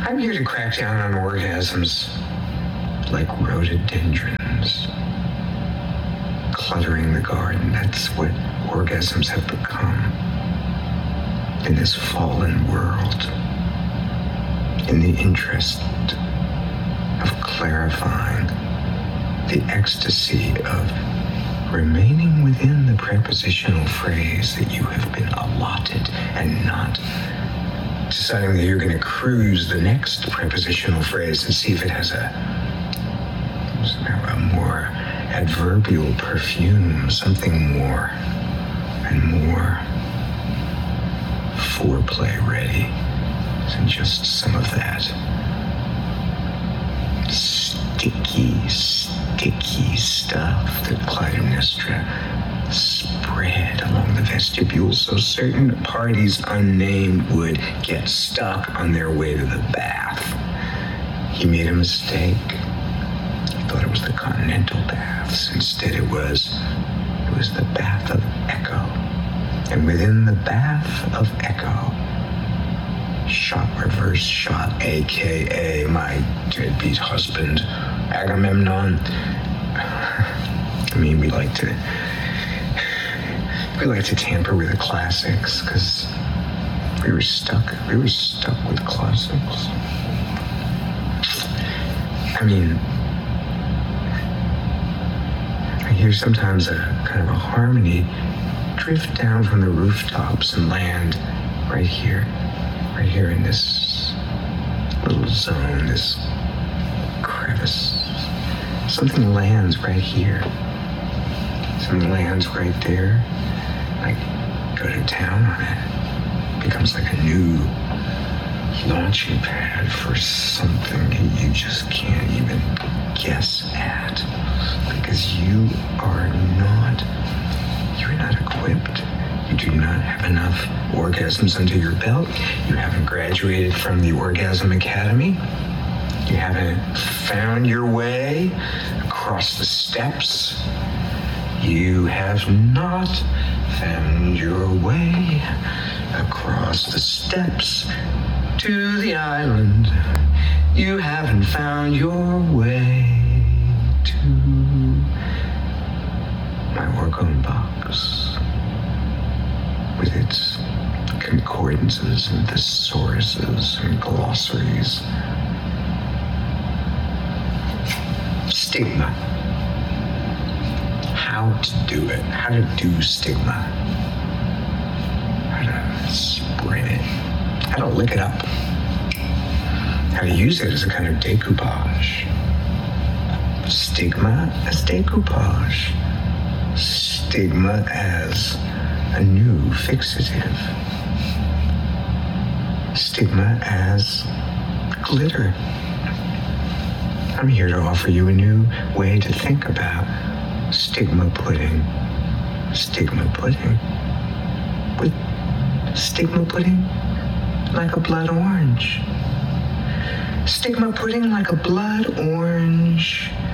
I'm here to crack down on orgasms like rhododendrons cluttering the garden. That's what orgasms have become in this fallen world. In the interest of clarifying the ecstasy of remaining within the prepositional phrase that you have been allotted and not deciding that you're going to cruise the next prepositional phrase and see if it has a more adverbial perfume, something more and more foreplay ready than just some of that sticky stuff that Clytemnestra spread along the vestibule so certain parties unnamed would get stuck on their way to the bath. He made a mistake. He thought it was the continental baths. Instead it was the bath of echo. And within the bath of echo, reverse shot, aka my deadbeat husband, Agamemnon. I mean, we like to tamper with the classics because we were stuck with classics. I mean, I hear sometimes a kind of a harmony drift down from the rooftops and land right here in this little zone, this crevice. Something lands right here. Something lands right there. I go to town on it. It becomes like a new launching pad for something you just can't even guess at. Because you're not equipped. You do not have enough orgasms under your belt. You haven't graduated from the Orgasm Academy. You haven't found your way across the steps. You have not found your way across the steps to the island. You haven't found your way to my orgone box with its concordances and thesauruses and glossaries. Stigma. How to do it. How to do stigma. How to spread it. How to lick it up. How to use it as a kind of decoupage. Stigma as decoupage. Stigma as a new fixative. Stigma as glitter. I'm here to offer you a new way to think about stigma pudding. Stigma pudding. With stigma pudding like a blood orange. Stigma pudding like a blood orange